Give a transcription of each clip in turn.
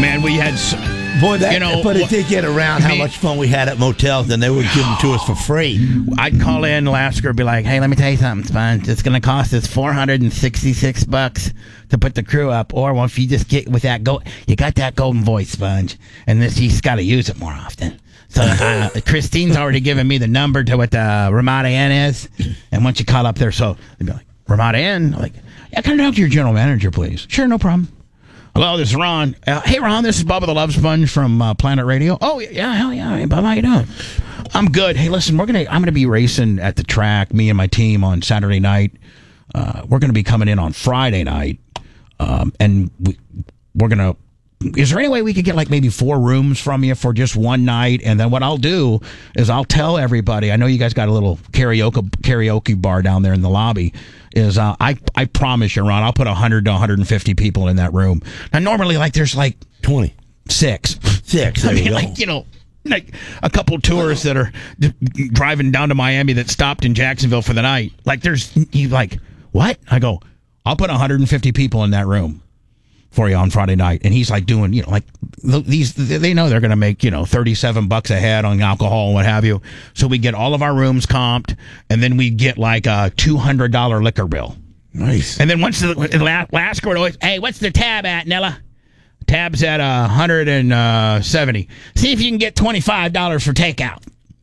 Man, we had... Boy, but it did get around how much fun we had at motels, and they would give them to us for free. I'd call in Lasker and be like, hey, let me tell you something, Sponge. It's going to cost us $466 to put the crew up. Or if you just get with that, you got that golden voice, Sponge, and you just got to use it more often. So Christine's already given me the number to what the Ramada Inn is. And once you call up there, so they'd be like, Ramada Inn? Like, yeah, can I talk to your general manager, please? Sure, no problem. Hello, this is Ron. Hey, Ron, this is Bubba the Love Sponge from Planet Radio. Oh, yeah, hell yeah. Hey, Bubba, how you doing? I'm good. Hey, listen, I'm gonna be racing at the track, me and my team, on Saturday night. We're going to be coming in on Friday night, and we're going to... Is there any way we could get like maybe 4 rooms from you for just one night? And then what I'll do is I'll tell everybody, I know you guys got a little karaoke bar down there in the lobby, is I promise you, Ron, I'll put 100 to 150 people in that room. Now, normally, like, there's like 6. I mean, like, you know, like a couple tourists that are driving down to Miami that stopped in Jacksonville for the night. Like, you like, what? I go, I'll put 150 people in that room for you on Friday night. And he's like doing, you know, like they know they're going to make, you know, $37 a head on alcohol and what have you. So we get all of our rooms comped, and then we get like a $200 liquor bill. Nice. And then once the last quarter, always, hey, what's the tab at, Nella? Tab's at 170. See if you can get $25 for takeout.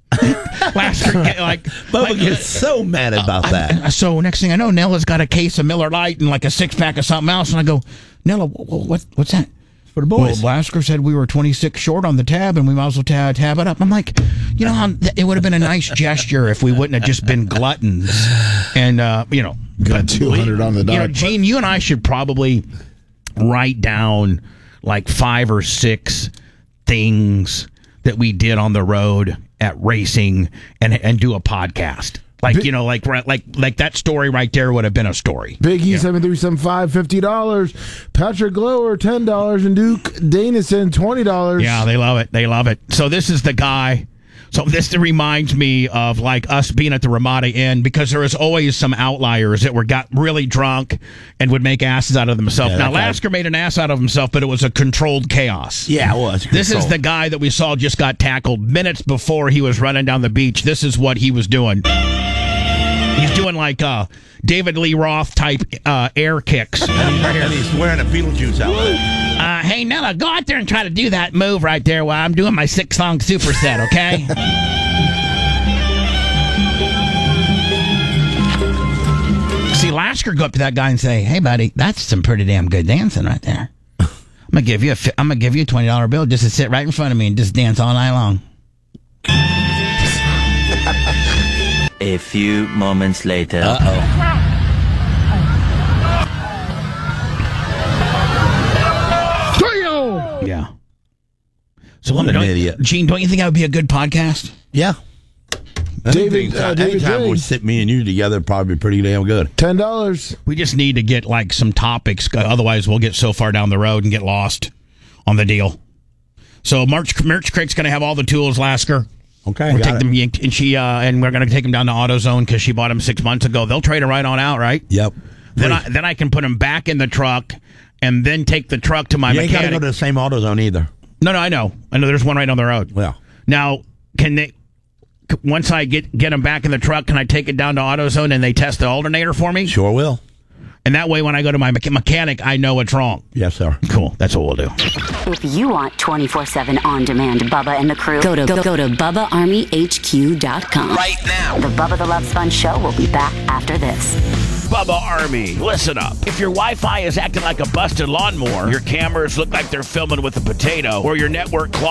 Bubba gets so mad about that. So next thing I know, Nella's got a case of Miller Lite and like a 6-pack of something else, and I go, Nella, what's that? For the boys. Well, Lasker said we were 26 short on the tab, and we might as well tab it up. I'm like, you know, it would have been a nice gesture if we wouldn't have just been gluttons, and you know, got 200 on the dot. You know, Gene, you and I should probably write down like 5 or 6 things that we did on the road at racing and do a podcast. Like, you know, like that story right there would have been a story. Biggie 7375 $50. Patrick Glower $10, and Duke Danison $20. Yeah, they love it. They love it. So this is the guy. So this reminds me of like us being at the Ramada Inn, because there is always some outliers that got really drunk and would make asses out of themselves. Now, Lasker made an ass out of himself, but it was a controlled chaos. Yeah, it was. This is the guy that we saw just got tackled minutes before he was running down the beach. This is what he was doing. He's doing like David Lee Roth type air kicks. And he's wearing a Beetlejuice outfit. Hey, Nella, go out there and try to do that move right there while I'm doing my 6-song superset, okay? See, Lasker go up to that guy and say, "Hey, buddy, that's some pretty damn good dancing right there. I'm gonna give you a $20 bill just to sit right in front of me and just dance all night long." A few moments later. Yeah. So, Gene, don't you think that would be a good anytime we sit me and you together, it'd probably be pretty damn good. $10. We just need to get like some topics, otherwise we'll get so far down the road and get lost on the deal. So Merch Crick's going to have all the tools, Lasker. Okay, we'll take them, and we're going to take them down to AutoZone because she bought them 6 months ago. They'll trade it right on out, right? Yep. Then I can put them back in the truck and then take the truck to my mechanic. You ain't got to go to the same AutoZone either. No, I know. There's one right on the road. Well, now once I get them back in the truck, can I take it down to AutoZone and they test the alternator for me? Sure will. And that way, when I go to my mechanic, I know what's wrong. Yes, sir. Cool. That's what we'll do. If you want 24/7 on-demand Bubba and the crew, go to BubbaArmyHQ.com. Right now. The Bubba the Love Sponge Show will be back after this. Bubba Army, listen up. If your Wi-Fi is acting like a busted lawnmower, your cameras look like they're filming with a potato, or your network